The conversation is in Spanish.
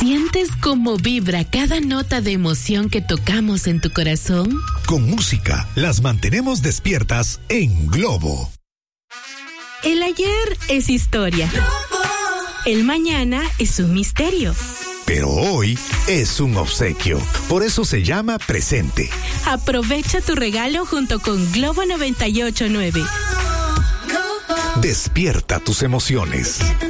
¿Sientes cómo vibra cada nota de emoción que tocamos en tu corazón? Con música, las mantenemos despiertas en Globo. El ayer es historia. El mañana es un misterio. Pero hoy es un obsequio. Por eso se llama presente. Aprovecha tu regalo junto con Globo 98.9. Despierta tus emociones.